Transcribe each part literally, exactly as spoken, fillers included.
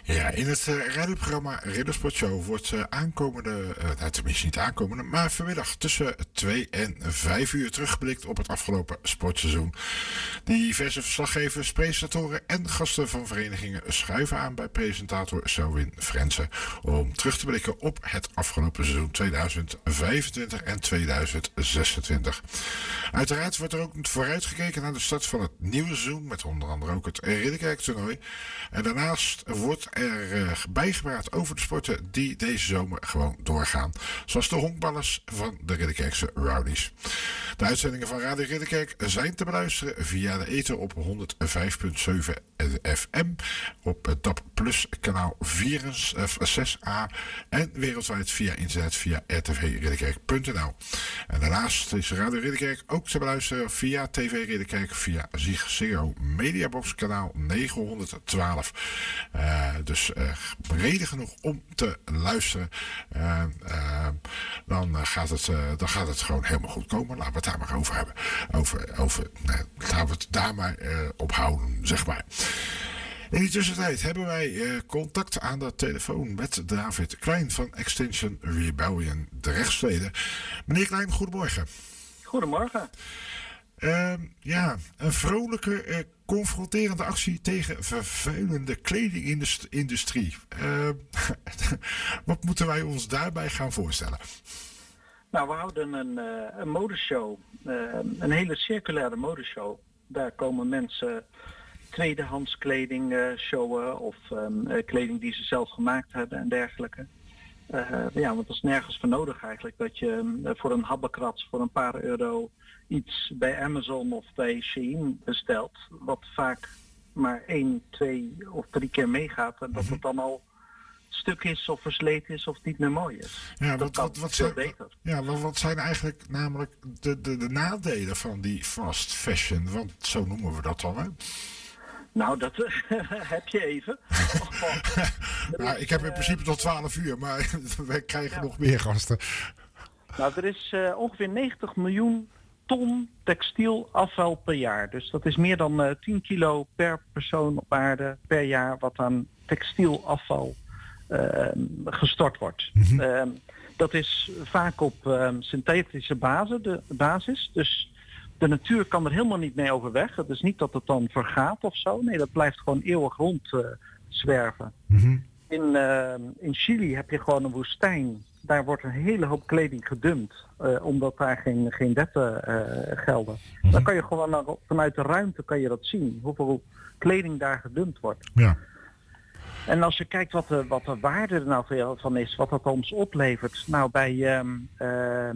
Ja, in het uh, radioprogramma Riddersport Show wordt uh, aankomende, uh, nou, tenminste niet aankomende, maar vanmiddag tussen twee en vijf uur teruggeblikt op het afgelopen sportseizoen. Diverse verslaggevers, presentatoren en gasten van verenigingen schuiven aan bij presentator Selwyn Frensen om terug te blikken op het afgelopen seizoen tweeduizend vijfentwintig en tweeduizend zesentwintig. Uiteraard wordt er ook vooruitgekeken naar de start van het nieuwe seizoen met onder andere ook het Ridderkerk toernooi. En daarnaast wordt er uh, bijgepraat over de sporten die deze zomer gewoon doorgaan. Zoals de honkballers van de Ridderkerkse Rowdies. De uitzendingen van Radio Ridderkerk zijn te beluisteren via de ether op honderdvijf komma zeven F M. Op het D A B Plus kanaal zes A. En wereldwijd via internet via r t v ridderkerk punt n l. En daarnaast is Radio Ridderkerk ook te beluisteren via T V Ridderkerk via Ziggo Mediabox kanaal negenhonderdtwaalf. Uh, dus uh, reden genoeg om te luisteren. Uh, uh, dan, uh, gaat het, uh, dan gaat het gewoon helemaal goed komen. Laten we het daar maar over hebben. Over, over, uh, laten we het daar maar uh, op houden, zeg maar. In die tussentijd hebben wij uh, contact aan de telefoon met David Klein van Extinction Rebellion, de rechtsleden. Meneer Klein, goedemorgen. Goedemorgen. Uh, ja, een vrolijke, uh, confronterende actie tegen vervuilende kledingindustrie. Uh, wat moeten wij ons daarbij gaan voorstellen? Nou, we houden een, uh, een modeshow, uh, een hele circulaire modeshow. Daar komen mensen tweedehands kleding uh, showen of um, uh, kleding die ze zelf gemaakt hebben en dergelijke. Uh, ja, want dat is nergens voor nodig eigenlijk dat je uh, voor een habbekrats voor een paar euro iets bij Amazon of bij Shein bestelt, wat vaak maar één, twee of drie keer meegaat en dat het dan al stuk is of versleten is of niet meer mooi is. Ja, dat wat, wat, wat, zijn, beter. Ja, wat, wat zijn eigenlijk namelijk de, de, de nadelen van die fast fashion? Want zo noemen we dat dan, hè? Nou, dat heb je even. Oh, nou, ik heb in principe tot twaalf uur, maar wij krijgen ja. nog meer gasten. Nou, er is uh, ongeveer negentig miljoen ton textielafval per jaar. Dus dat is meer dan uh, tien kilo per persoon op aarde per jaar wat aan textielafval uh, gestort wordt. Mm-hmm. Uh, dat is vaak op uh, synthetische basis, de, basis. Dus de natuur kan er helemaal niet mee overweg. Het is niet dat het dan vergaat of zo. Nee, dat blijft gewoon eeuwig rond uh, zwerven. Mm-hmm. In, uh, in Chili heb je gewoon een woestijn. Daar wordt een hele hoop kleding gedumpt. Uh, omdat daar geen, geen wetten uh, gelden. Mm-hmm. Dan kan je gewoon naar, vanuit de ruimte kan je dat zien. Hoeveel kleding daar gedumpt wordt. Ja. En als je kijkt wat de, wat de waarde er nou van is. Wat dat ons oplevert. Nou, bij, um, uh,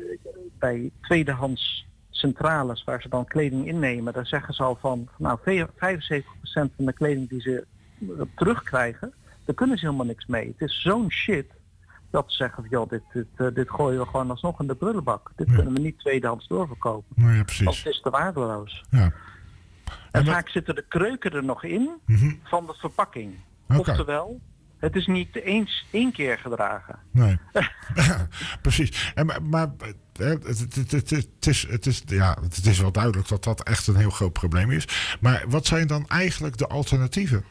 bij tweedehands centrales waar ze dan kleding innemen, daar zeggen ze al van, nou, vijfenzeventig procent van de kleding die ze terugkrijgen, daar kunnen ze helemaal niks mee. Het is zo'n shit dat ze zeggen, joh, dit, dit, uh, dit gooien we gewoon alsnog in de prullenbak. Dit ja. kunnen we niet tweedehands doorverkopen. Nou ja, precies. Want het is te waardeloos. Ja. En, en wat... vaak zitten de kreuken er nog in mm-hmm. van de verpakking. Okay. Oftewel, het is niet eens één keer gedragen. Nee, ja, precies. En, maar maar het, het, het, het, het, is, het, is, ja, het is wel duidelijk dat dat echt een heel groot probleem is. Maar wat zijn dan eigenlijk de alternatieven?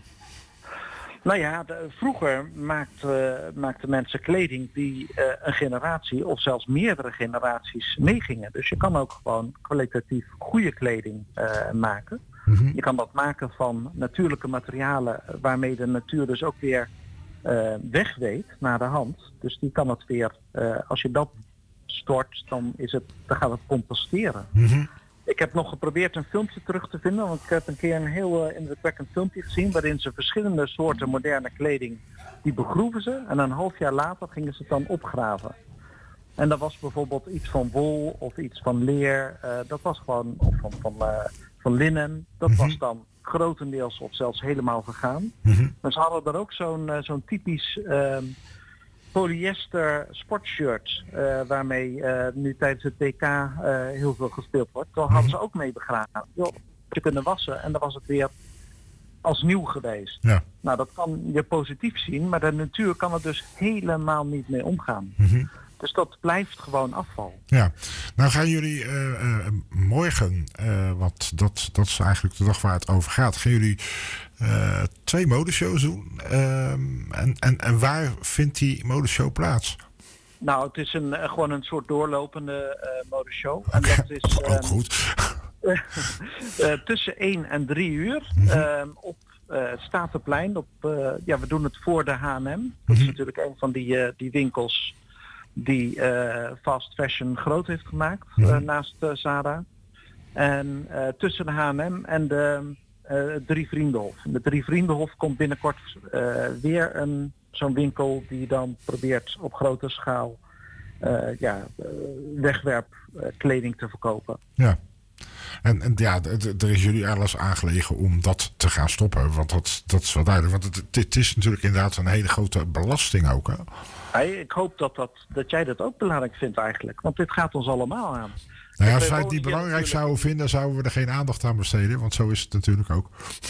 Nou ja, de, vroeger maakten uh, maakte mensen kleding die uh, een generatie of zelfs meerdere generaties meegingen. Dus je kan ook gewoon kwalitatief goede kleding uh, maken. Mm-hmm. Je kan dat maken van natuurlijke materialen waarmee de natuur dus ook weer uh, wegweet naar de hand. Dus die kan het weer, uh, als je dat stort, dan, is het, dan gaat het composteren. Mm-hmm. Ik heb nog geprobeerd een filmpje terug te vinden, want ik heb een keer een heel uh, indrukwekkend filmpje gezien waarin ze verschillende soorten moderne kleding, die begroeven ze en een half jaar later gingen ze het dan opgraven. En dat was bijvoorbeeld iets van wol of iets van leer, uh, dat was gewoon, of van, van, uh, van linnen, dat mm-hmm. was dan grotendeels of zelfs helemaal vergaan. Mm-hmm. Maar ze hadden er ook zo'n, uh, zo'n typisch uh, polyester sportshirt, uh, waarmee uh, nu tijdens het W K uh, heel veel gespeeld wordt. Daar hadden ze ook mee begraven. Joh, je kunnen wassen en dan was het weer als nieuw geweest. Ja. Nou, dat kan je positief zien, maar de natuur kan er dus helemaal niet mee omgaan. Mm-hmm. Dus dat blijft gewoon afval. Ja, nou gaan jullie uh, uh, morgen, uh, want dat, dat is eigenlijk de dag waar het over gaat, gaan jullie uh, twee modeshows doen. Uh, en, en, en waar vindt die modeshow plaats? Nou, het is een, uh, gewoon een soort doorlopende uh, modeshow. Okay. En dat is uh, ook goed. uh, uh, tussen één en drie uur mm-hmm. uh, op uh, Statenplein. Op, uh, ja, we doen het voor de H en M. Dat mm-hmm. is natuurlijk een van die, uh, die winkels die uh, fast fashion groot heeft gemaakt, mm-hmm. uh, naast uh, Zara. En uh, tussen de H en M en de uh, Drie Vriendenhof. De Drie Vriendenhof komt binnenkort uh, weer een zo'n winkel die dan probeert op grote schaal uh, ja, uh, wegwerpkleding uh, te verkopen. Ja. En, en ja, er is jullie alles aangelegen om dat te gaan stoppen. Want dat, dat is wel duidelijk. Want het, het is natuurlijk inderdaad een hele grote belasting ook. Hè? Hey, ik hoop dat, dat, dat jij dat ook belangrijk vindt eigenlijk. Want dit gaat ons allemaal aan. Nou ja, als wij het niet belangrijk natuurlijk... zouden vinden, zouden we er geen aandacht aan besteden. Want zo is het natuurlijk ook.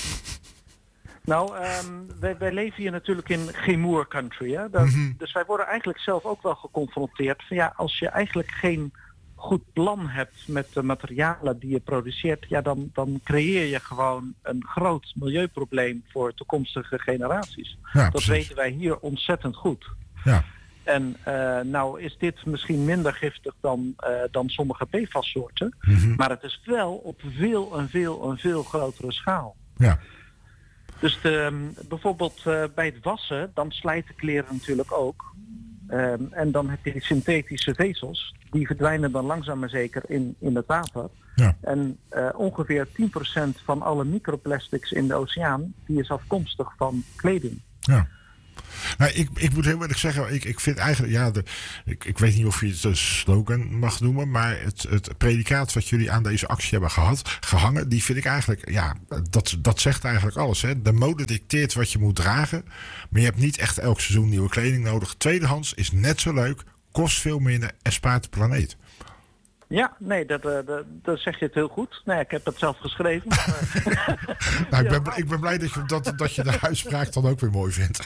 Nou, um, wij, wij leven hier natuurlijk in Gemoer country. Hè? Dat, mm-hmm. Dus wij worden eigenlijk zelf ook wel geconfronteerd van ja, als je eigenlijk geen goed plan hebt met de materialen die je produceert, ja, dan, dan creëer je gewoon een groot milieuprobleem voor toekomstige generaties. Ja, dat precies. Weten wij hier ontzettend goed. Ja. En uh, nou is dit misschien minder giftig dan, uh, dan sommige P F A S-soorten, mm-hmm. maar het is wel op veel en veel en veel grotere schaal. Ja. Dus de, bijvoorbeeld uh, bij het wassen, dan slijten kleren natuurlijk ook. Um, en dan heb je die synthetische vezels, die verdwijnen dan langzaam maar zeker in, in het water. Ja. En uh, ongeveer tien procent van alle microplastics in de oceaan, die is afkomstig van kleding. Ja. Nou, ik, ik moet heel eerlijk zeggen, ik, ik vind eigenlijk, ja, de, ik, ik weet niet of je het een slogan mag noemen, maar het, het predicaat wat jullie aan deze actie hebben gehad, gehangen, die vind ik eigenlijk, ja, dat, dat zegt eigenlijk alles. Hè. De mode dicteert wat je moet dragen, maar je hebt niet echt elk seizoen nieuwe kleding nodig. Tweedehands is net zo leuk, kost veel minder en spaart de planeet. Ja, nee, dat, uh, dat, dat zeg je het heel goed. Nee, ik heb dat zelf geschreven. Maar... nou, ik, ben, ik ben blij dat je, dat, dat je de uitspraak dan ook weer mooi vindt.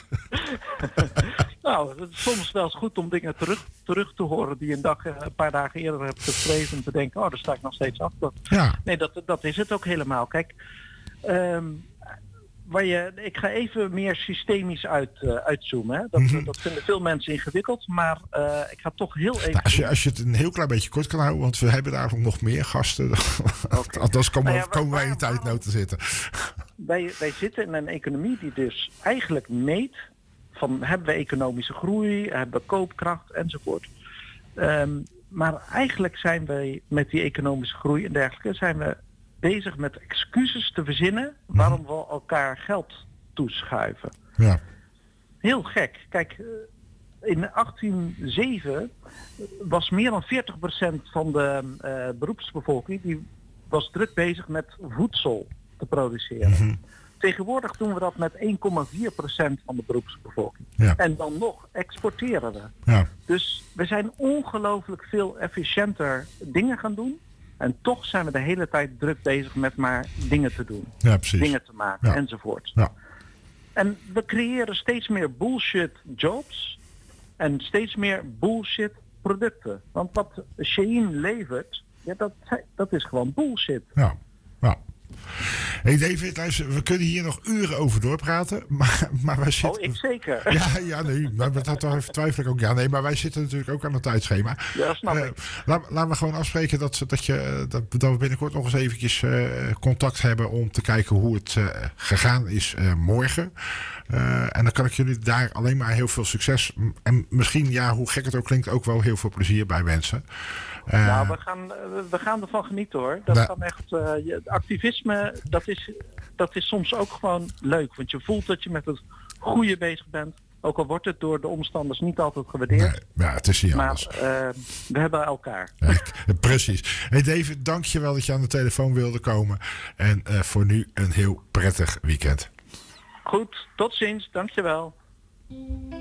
nou, het is soms wel eens goed om dingen terug, terug te horen die je een, dag, een paar dagen eerder hebt geschreven. En te denken, oh, daar sta ik nog steeds achter. Ja. Nee, dat, dat is het ook helemaal. Kijk, um, waar je, ik ga even meer systemisch uit, uh, uitzoomen. Hè. Dat, mm-hmm. dat vinden veel mensen ingewikkeld, maar uh, ik ga toch heel even... Nou, als, je, als je het een heel klein beetje kort kan houden, want we hebben daar nog meer gasten. Okay. Anders komen, nou ja, komen wij in tijdnood te zitten. Wij, wij zitten in een economie die dus eigenlijk meet van hebben we economische groei, hebben we koopkracht enzovoort. Um, maar eigenlijk zijn wij met die economische groei en dergelijke, zijn we bezig met excuses te verzinnen waarom we elkaar geld toeschuiven. Ja. Heel gek. Kijk, in achttien nul zeven was meer dan veertig procent van de uh, beroepsbevolking die was druk bezig met voedsel te produceren. Mm-hmm. Tegenwoordig doen we dat met één komma vier procent van de beroepsbevolking. Ja. En dan nog exporteren we. Ja. Dus we zijn ongelooflijk veel efficiënter dingen gaan doen. En toch zijn we de hele tijd druk bezig met maar dingen te doen. Ja, precies. Dingen te maken, ja. enzovoort. Ja. En we creëren steeds meer bullshit jobs en steeds meer bullshit producten. Want wat Shein levert, ja, dat, dat is gewoon bullshit. Ja, ja. Hey David, luister, we kunnen hier nog uren over doorpraten, maar, maar wij zitten... Oh, ik zeker. Ja, ja, nee, maar dat twijfel ik ook. Ja, nee, maar wij zitten natuurlijk ook aan het tijdschema. Ja, snap ik. Uh, laat, laten we gewoon afspreken dat, dat, je, dat, dat we binnenkort nog eens eventjes uh, contact hebben om te kijken hoe het uh, gegaan is uh, morgen. Uh, en dan kan ik jullie daar alleen maar heel veel succes en misschien, ja, hoe gek het ook klinkt, ook wel heel veel plezier bij wensen. Uh, nou, we gaan, we gaan ervan genieten hoor. Dat nou, kan echt, uh, het activisme, dat is, dat is soms ook gewoon leuk. Want je voelt dat je met het goede bezig bent. Ook al wordt het door de omstanders niet altijd gewaardeerd. Nee, ja, het is niet maar, anders. Uh, we hebben elkaar. Ja, precies. Hey David, dank je wel dat je aan de telefoon wilde komen. En uh, voor nu een heel prettig weekend. Goed, tot ziens. Dank je wel.